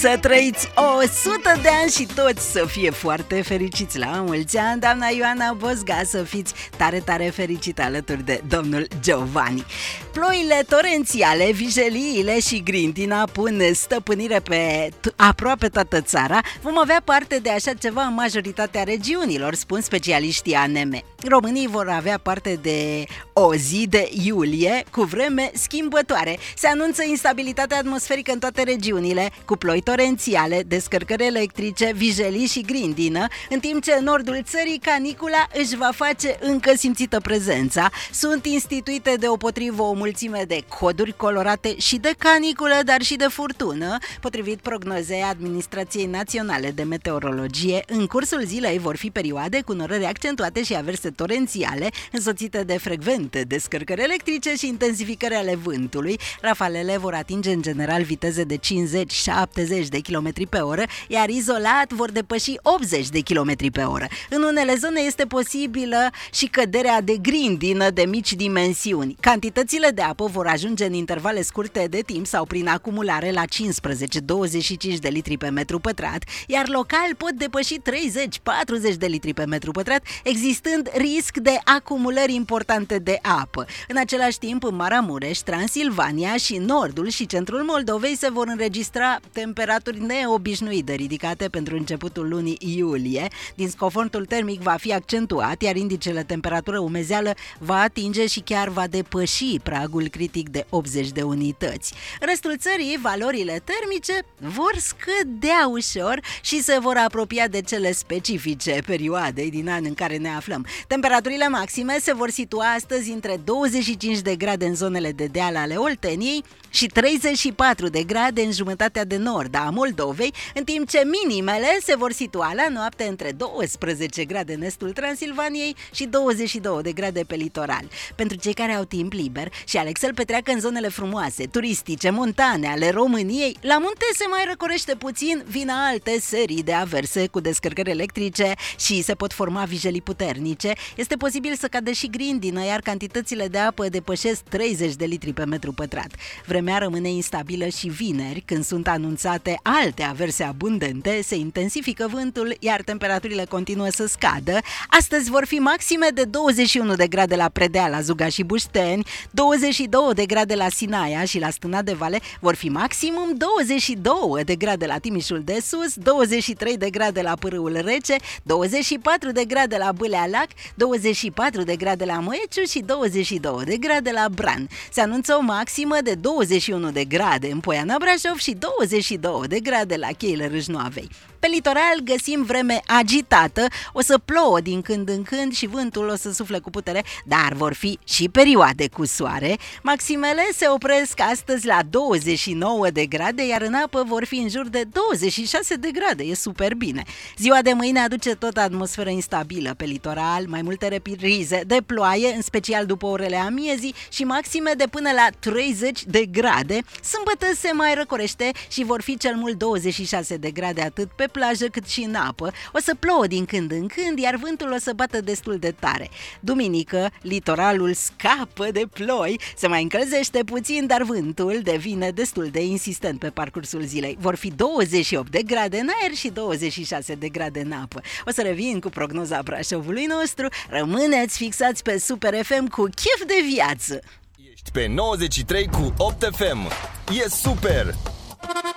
Să trăiți 100 de ani și toți să fie foarte fericiți. La mulți ani, doamna Ioana Bosga, să fiți tare, tare fericită alături de domnul Giovanni. Ploile torențiale, vijeliile și grindina pun stăpânire pe aproape toată țara. Vom avea parte de așa ceva în majoritatea regiunilor, spun specialiștii ANM. Românii vor avea parte de o zi de iulie cu vreme schimbătoare. Se anunță instabilitate atmosferică în toate regiunile, cu ploi torențiale, descărcări electrice, vijelii și grindină, în timp ce în nordul țării canicula își va face încă simțită prezența. Sunt instituite deopotrivă o mulțime de coduri colorate și de caniculă, dar și de furtună. Potrivit prognozei Administrației Naționale de Meteorologie, în cursul zilei vor fi perioade cu norări accentuate și averse torențiale, însoțite de frecvente descărcări electrice și intensificări ale vântului. Rafalele vor atinge în general viteze de 50-70 de km pe oră, iar izolat vor depăși 80 de km pe oră. În unele zone este posibilă și căderea de grindină de mici dimensiuni. Cantitățile de apă vor ajunge în intervale scurte de timp sau prin acumulare la 15-25 de litri pe metru pătrat, iar local pot depăși 30-40 de litri pe metru pătrat, existând risc de acumulări importante de apă. În același timp, în Maramureș, Transilvania și nordul și centrul Moldovei se vor înregistra temperaturi neobișnuit de ridicate pentru începutul lunii iulie. Disconfortul termic va fi accentuat, iar indicele temperatură-umezeală va atinge și chiar va depăși pragul critic de 80 de unități. În restul țării, valorile termice vor scădea ușor și se vor apropia de cele specifice perioadei din an în care ne aflăm. Temperaturile maxime se vor situa astăzi între 25 de grade în zonele de deal ale Olteniei și 34 de grade în jumătatea de nord a Moldovei, în timp ce minimele se vor situa la noapte între 12 grade în estul Transilvaniei și 22 de grade pe litoral. Pentru cei care au timp liber și aleg să-l petreacă în zonele frumoase, turistice, montane ale României, la munte se mai răcorește puțin, vin alte serii de averse cu descărcări electrice și se pot forma vijelii puternice. Este posibil să cadă și grindină, iar cantitățile de apă depășesc 30 de litri pe metru pătrat. Vremea rămâne instabilă și vineri, când sunt anunțate alte averse abundente, se intensifică vântul, iar temperaturile continuă să scadă. Astăzi vor fi maxime de 21 de grade la Predeal, la Zuga și Bușteni, 22 de grade la Sinaia și la Stâna de Vale, vor fi maximum 22 de grade la Timișul de Sus, 23 de grade la Pârâul Rece, 24 de grade la Bâlea Lac, 24 de grade la Măeciu și 22 de grade la Bran. Se anunță o maximă de 21 de grade în Poiana Brașov și 22 de grade la Cheile Râșnoavei. Pe litoral găsim vreme agitată, o să plouă din când în când și vântul o să sufle cu putere, dar vor fi și perioade cu soare. Maximele se opresc astăzi la 29 de grade, iar în apă vor fi în jur de 26 de grade, e super bine. Ziua de mâine aduce tot atmosferă instabilă pe litoral, mai multe reprize de ploaie, în special după orele amiezii, și maxime de până la 30 de grade. Sâmbătă se mai răcorește și vor fi cel mult 26 de grade atât pe plajă cât și în apă. O să plouă din când în când, iar vântul o să bată destul de tare. Duminică, litoralul scapă de ploi, se mai încălzește puțin, dar vântul devine destul de insistent pe parcursul zilei. Vor fi 28 de grade în aer și 26 de grade în apă. O să revin cu prognoza Brașovului nostru. Rămâneți fixați pe Super FM cu chef de viață! Ești pe 93 cu 8 FM. E super!